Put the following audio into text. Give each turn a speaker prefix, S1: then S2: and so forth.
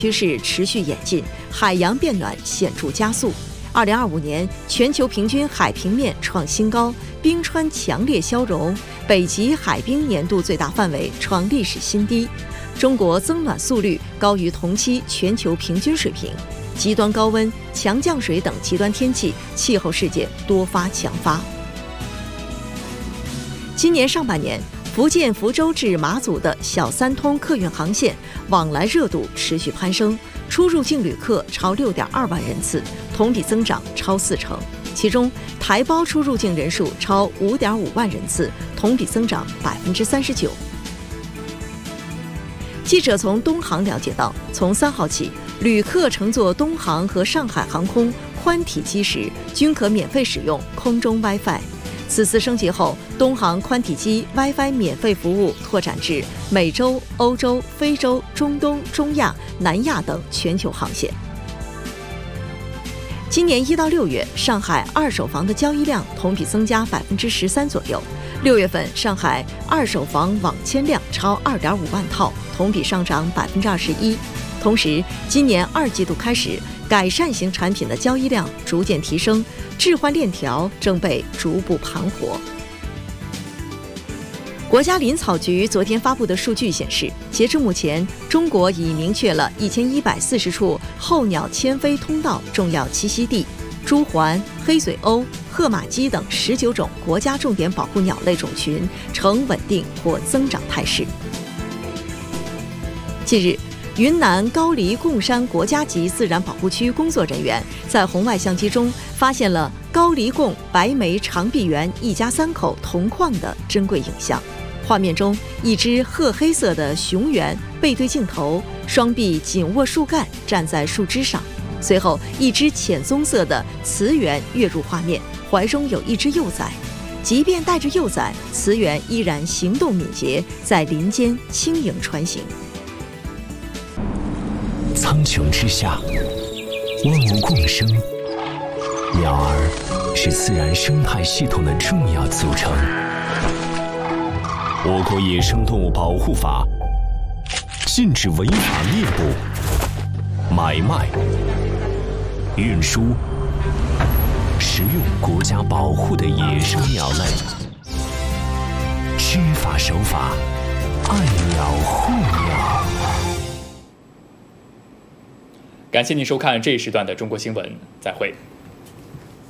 S1: 趋势持续演进，海洋变暖显著加速。2025年，全球平均海平面创新高，冰川强烈消融，北极海冰年度最大范围创历史新低。中国增暖速率高于同期全球平均水平，极端高温、强降水等极端天气、气候事件多发强发。今年上半年，福建福州至马祖的小三通客运航线往来热度持续攀升，出入境旅客超6.2万人次，同比增长超40%。其中，台胞出入境人数超5.5万人次，同比增长39%。记者从东航了解到，从3号起，旅客乘坐东航和上海航空宽体机时，均可免费使用空中 WiFi。此次升级后，东航宽体机 WiFi 免费服务拓展至美洲、欧洲、非洲、中东、中亚、南亚等全球航线。今年1到6月，上海二手房的交易量同比增加13%左右。6月份，上海二手房网签量超2.5万套，同比上涨21%。同时，今年2季度开始，改善型产品的交易量逐渐提升，置换链条正被逐步盘活。国家林草局昨天发布的数据显示，截至目前，中国已明确了1140处候鸟迁飞通道重要栖息地，朱鹮、黑嘴鸥、褐马鸡等19种国家重点保护鸟类种群呈稳定或增长态势。近日，云南高黎贡山国家级自然保护区工作人员在红外相机中发现了高黎贡白眉长臂猿一家3口同框的珍贵影像。画面中，一只褐黑色的雄猿背对镜头，双臂紧握树干，站在树枝上。随后，一只浅棕色的雌猿跃入画面，怀中有一只幼崽。即便带着幼崽，雌猿依然行动敏捷，在林间轻盈穿行。
S2: 苍穹之下，万物共生，鸟儿是自然生态系统的重要组成。我国野生动物保护法禁止违法猎捕、买卖、运输、食用国家保护的野生鸟类，知法守法，爱鸟护鸟。
S3: 感谢您收看这一时段的中国新闻，再会。